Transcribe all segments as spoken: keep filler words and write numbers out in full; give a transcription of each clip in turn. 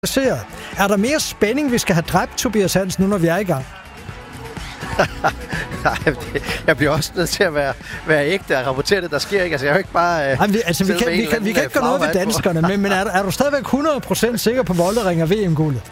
Er der mere spænding, vi skal have dræbt, Tobias Hansen, nu når vi er i gang? Nej, jeg bliver også nødt til at være, være ægte og rapportere det, der sker ikke. Altså, jeg er jo ikke bare... Øh, Ej, vi, altså, vi kan, vi kan, vi kan ikke gøre noget ved danskerne, men, men er, er du stadigvæk hundrede procent sikker på Voldering og V M-guldet?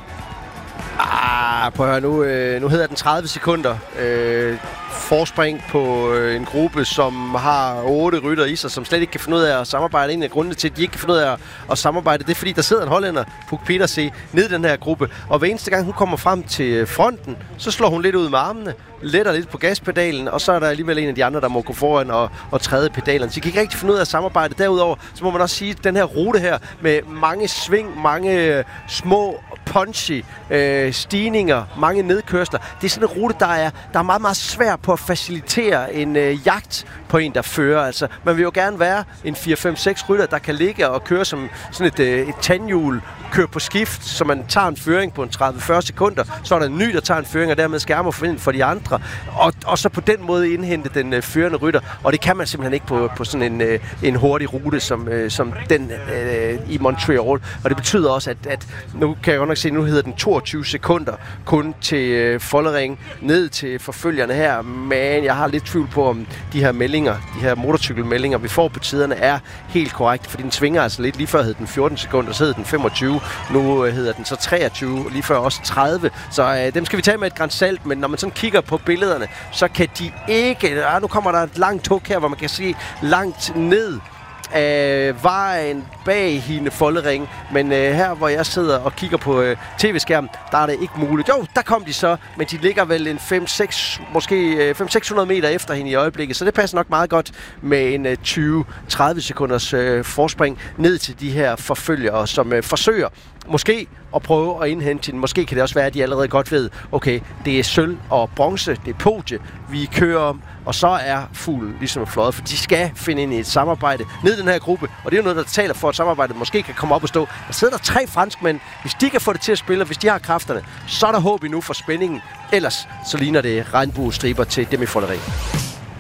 Ah, prøv at høre, nu, øh, nu hedder den tredive sekunder. Øh, forspring på øh, en gruppe, som har otte rytter i sig, som slet ikke kan finde ud af at samarbejde. En af grundene til, at de ikke kan finde ud af at, at samarbejde, det er, fordi der sidder en hollænder, Puk Petersen, nede i den her gruppe. Og hver eneste gang, hun kommer frem til fronten, så slår hun lidt ud med armene, letter lidt på gaspedalen, og så er der alligevel en af de andre, der må gå foran og, og træde pedalerne. Så de kan ikke rigtig finde ud af at samarbejde. Derudover, så må man også sige, at den her rute her, med mange sving, mange øh, små punchy øh, stigninger, mange nedkørsler. Det er sådan en rute, der er, der er meget, meget svær på at facilitere en øh, jagt på en, der fører. Altså, man vil jo gerne være en fire fem seks rytter, der kan ligge og køre som sådan et, øh, et tandhjul, køre på skift, så man tager en føring på en tredive til fyrre sekunder, så er der en ny, der tager en føring, og dermed skærmer for, for de andre, og, og så på den måde indhente den øh, førende rytter, og det kan man simpelthen ikke på, på sådan en, øh, en hurtig rute, som, øh, som den øh, i Montreal, og det betyder også, at, at nu kan jeg godt nok se, nu hedder den toogtyve sekunder kun til øh, Vollering, ned til forfølgerne her, men jeg har lidt tvivl på, om de her meldinger, de her motorcykelmeldinger, vi får på tiderne, er helt korrekt, fordi den svinger altså lidt. Lige før hed den fjorten sekunder, så hed den femogtyve, nu øh, hedder den så treogtyve, lige før også tredive, så øh, dem skal vi tage med et gran salt, men når man sådan kigger på billederne, så kan de ikke, ah, nu kommer der et langt tog her, hvor man kan se langt ned af vejen bag hende Vollering, men øh, her hvor jeg sidder og kigger på øh, tv-skærmen, der er det ikke muligt. Jo, der kom de så, men de ligger vel en fem seks, måske øh, fem til seks hundrede meter efter hende i øjeblikket, så det passer nok meget godt med en øh, tyve til tredive sekunders øh, forspring ned til de her forfølgere, som øh, forsøger måske at prøve at indhente hende. Måske kan det også være, at de allerede godt ved, okay, det er sølv og bronze, det er podie, vi kører om, og så er fuglen ligesom fløjet, for de skal finde ind i et samarbejde ned i den her gruppe, og det er jo noget, der taler for, at samarbejdet måske kan komme op og stå. Der sidder der tre franskmænd. Hvis de kan få det til at spille, hvis de har kræfterne, så er der håb endnu for spændingen. Ellers så ligner det regnbuestriber til Demi Vollering.